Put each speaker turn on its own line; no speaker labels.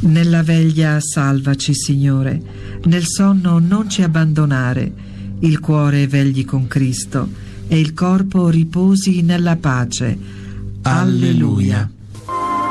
Nella veglia salvaci, Signore, nel sonno non ci abbandonare. Il cuore vegli con Cristo e il corpo riposi nella pace. Alleluia.